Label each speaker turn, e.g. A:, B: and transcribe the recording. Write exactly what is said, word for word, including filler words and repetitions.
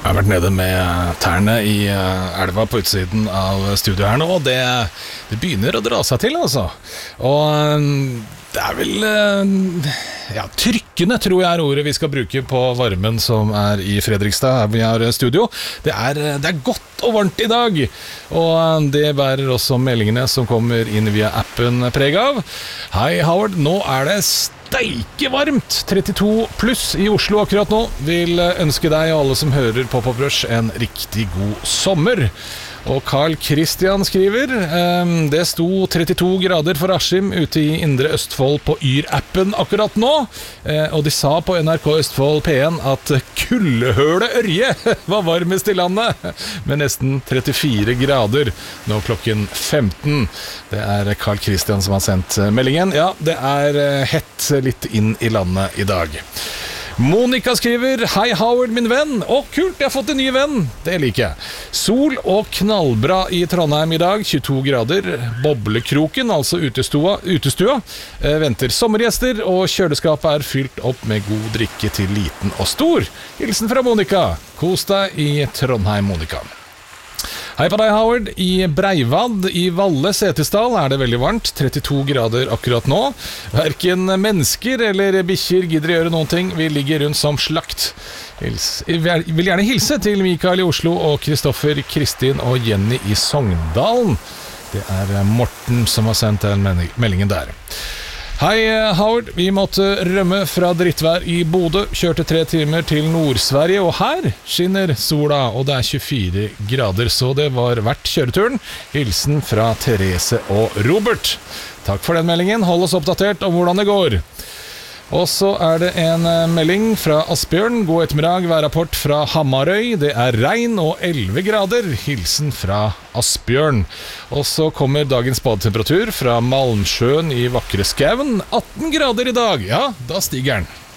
A: Jeg har vært nede med tærne i elva på utsiden av studio her nå, og det, det begynner å dra seg til, altså. Og det er vel, ja, trykkende tror jeg er ordet vi skal bruke på varmen som er i Fredrikstad, her vi har studio. Det er, det er godt og varmt i dag, og det bærer også meldingene som kommer inn via appen preg av. Hei Howard, nå er det steike varmt, trettito pluss i Oslo akkurat nå. Vil ønske deg og alle som hører på Pop Rush en riktig god sommer. Og Carl Christian skriver, um, det sto trettito grader for Askim ute i Indre Østfold på Yr-appen akkurat nå, uh, og de sa på N R K Østfold P en at kuldehøle Ørje var varmest i landet, med nesten trettifire grader nå klokken femten. Det er Carl Christian som har sendt meldingen. Ja, det er hett litt inn i landet i dag. Monika skriver, hei Howard min venn. Å kult, jeg har fått en ny venn. Det liker jeg. Sol og knallbra i Trondheim i dag, tjueto grader. Boblekroken, altså utestua, utestua eh, venter sommergjester, og kjøleskapet er fylt opp med god drikke til liten og stor. Hilsen fra Monika. Kos deg i Trondheim, Monika. Hei på deg, Howard. I Breivad i Valle Setesdal er det veldig varmt, trettito grader akkurat nå. Hverken mennesker eller bikkjer gidder å gjøre noen ting. Vi ligger rundt som slakt. Jeg vil gjerne hilse til Mikael i Oslo og Kristoffer, Kristin og Jenny i Sogndalen. Det er Morten som har sendt den meldingen der. Hei Howard, vi måtte rømme fra drittvær i Bodø, kjørte tre timer til Nord-Sverige, og her skinner sola, og det er tjuefire grader, så det var verdt kjøreturen. Hilsen fra Therese og Robert. Takk for den meldingen, hold oss oppdatert om hvordan det går. Og så er det en melding fra Asbjørn. God ettermiddag, værrapport fra Hamarøy. Det er regn og elleve grader. Hilsen fra Asbjørn. Og så kommer dagens badetemperatur fra Malmsjøen i vakre Skauen. atten grader i dag. Ja, da stiger den.